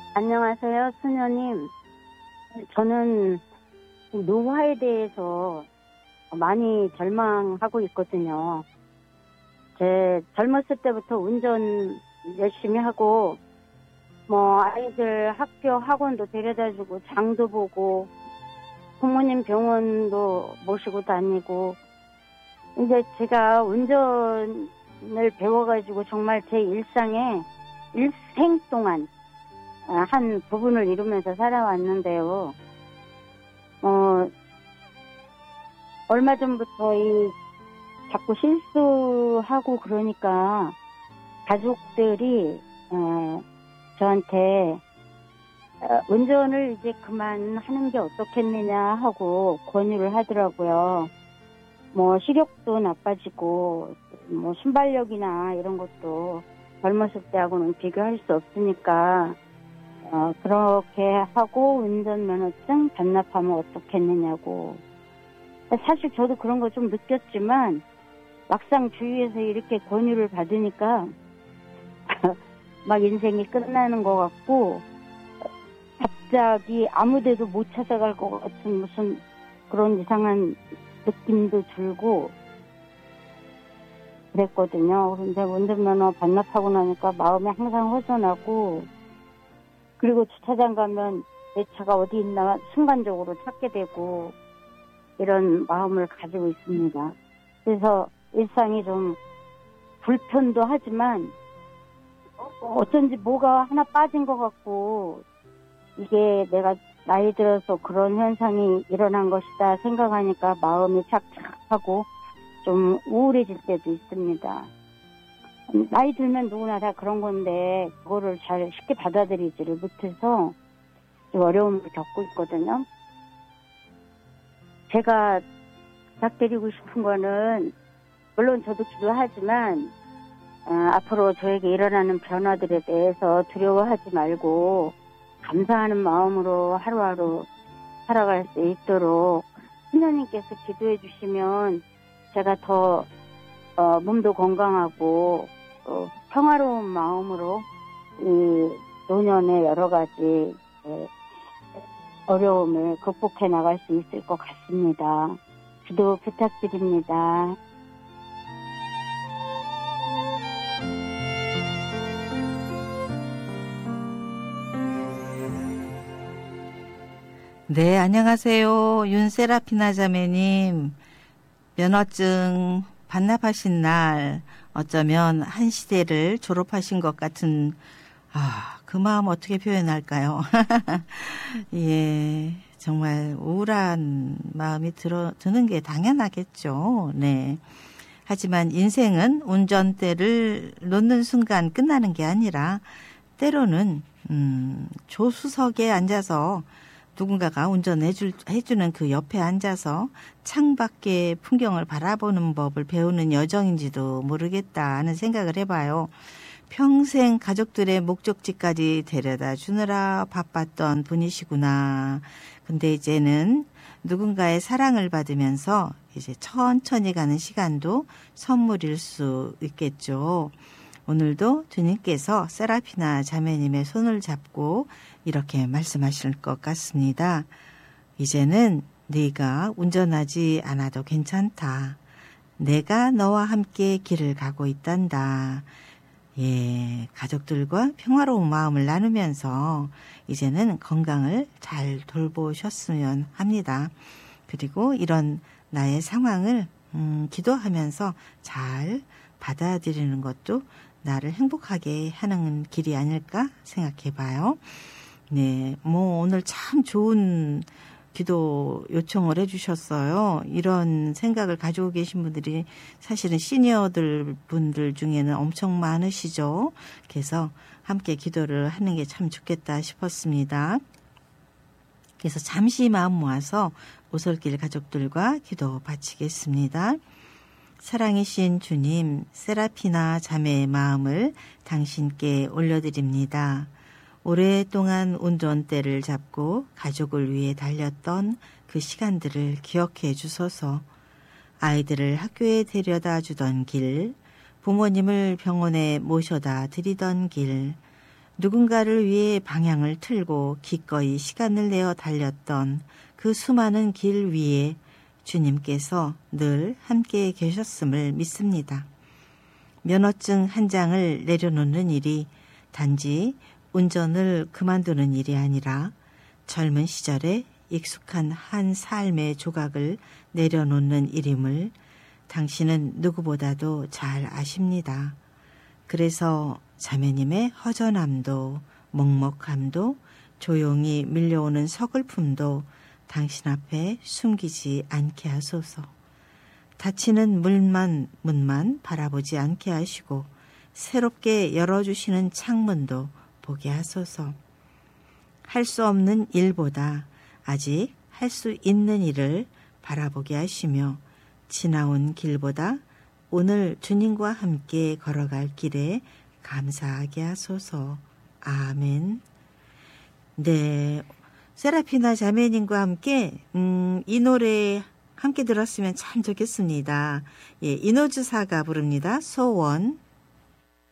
안녕하세요, 수녀님. 저는 노화에 대해서 많이 절망하고 있거든요. 제 젊었을 때부터 운전 열심히 하고, 아이들 학교 학원도 데려다주고, 장도 보고, 부모님 병원도 모시고 다니고, 이제 제가 운전을 배워가지고 정말 제 일상에 일생 동안 한 부분을 이루면서 살아왔는데요. 얼마 전부터 자꾸 실수하고 그러니까 가족들이 저한테 운전을 이제 그만하는 게 어떻겠느냐 하고 권유를 하더라고요. 시력도 나빠지고, 순발력이나 이런 것도 젊었을 때하고는 비교할 수 없으니까, 그렇게 하고 운전면허증 반납하면 어떻겠느냐고. 사실 저도 그런 거 좀 느꼈지만, 막상 주위에서 이렇게 권유를 받으니까, 막 인생이 끝나는 것 같고, 갑자기 아무 데도 못 찾아갈 것 같은 무슨 그런 이상한 느낌도 들고 그랬거든요. 그런데 운전면허 반납하고 나니까 마음이 항상 허전하고, 그리고 주차장 가면 내 차가 어디 있나 순간적으로 찾게 되고 이런 마음을 가지고 있습니다. 그래서 일상이 좀 불편도 하지만 어쩐지 뭐가 하나 빠진 것 같고, 이게 내가 나이 들어서 그런 현상이 일어난 것이다 생각하니까 마음이 착착하고 좀 우울해질 때도 있습니다. 나이 들면 누구나 다 그런 건데 그거를 잘 쉽게 받아들이지를 못해서 좀 어려움을 겪고 있거든요. 제가 부탁드리고 싶은 거는, 물론 저도 기도하지만 앞으로 저에게 일어나는 변화들에 대해서 두려워하지 말고 감사하는 마음으로 하루하루 살아갈 수 있도록 하나님께서 기도해 주시면 제가 더 몸도 건강하고 평화로운 마음으로 이 노년의 여러 가지 어려움을 극복해 나갈 수 있을 것 같습니다. 기도 부탁드립니다. 네, 안녕하세요. 윤세라피나 자매님. 면허증 반납하신 날 어쩌면 한 시대를 졸업하신 것 같은, 그 마음 어떻게 표현할까요? 예, 정말 우울한 마음이 드는 게 당연하겠죠. 네. 하지만 인생은 운전대를 놓는 순간 끝나는 게 아니라 때로는, 조수석에 앉아서 누군가가 해주는 그 옆에 앉아서 창밖의 풍경을 바라보는 법을 배우는 여정인지도 모르겠다 하는 생각을 해봐요. 평생 가족들의 목적지까지 데려다 주느라 바빴던 분이시구나. 근데 이제는 누군가의 사랑을 받으면서 이제 천천히 가는 시간도 선물일 수 있겠죠. 오늘도 주님께서 세라피나 자매님의 손을 잡고 이렇게 말씀하실 것 같습니다. 이제는 네가 운전하지 않아도 괜찮다. 내가 너와 함께 길을 가고 있단다. 예, 가족들과 평화로운 마음을 나누면서 이제는 건강을 잘 돌보셨으면 합니다. 그리고 이런 나의 상황을 기도하면서 잘 받아들이는 것도 나를 행복하게 하는 길이 아닐까 생각해 봐요. 네, 오늘 참 좋은 기도 요청을 해주셨어요. 이런 생각을 가지고 계신 분들이 사실은 분들 중에는 엄청 많으시죠. 그래서 함께 기도를 하는 게 참 좋겠다 싶었습니다. 그래서 잠시 마음 모아서 오솔길 가족들과 기도 바치겠습니다. 사랑이신 주님, 세라피나 자매의 마음을 당신께 올려드립니다. 오랫동안 운전대를 잡고 가족을 위해 달렸던 그 시간들을 기억해 주소서. 아이들을 학교에 데려다 주던 길, 부모님을 병원에 모셔다 드리던 길, 누군가를 위해 방향을 틀고 기꺼이 시간을 내어 달렸던 그 수많은 길 위에 주님께서 늘 함께 계셨음을 믿습니다. 면허증 한 장을 내려놓는 일이 단지 운전을 그만두는 일이 아니라 젊은 시절에 익숙한 한 삶의 조각을 내려놓는 일임을 당신은 누구보다도 잘 아십니다. 그래서 자매님의 허전함도 먹먹함도 조용히 밀려오는 서글픔도 당신 앞에 숨기지 않게 하소서. 닫히는 문만 바라보지 않게 하시고 새롭게 열어주시는 창문도 보게 하소서. 할 수 없는 일보다 아직 할 수 있는 일을 바라보게 하시며 지나온 길보다 오늘 주님과 함께 걸어갈 길에 감사하게 하소서. 아멘. 네, 세라피나 자매님과 함께 이 노래 함께 들었으면 참 좋겠습니다. 예, 이노주사가 부릅니다. 소원.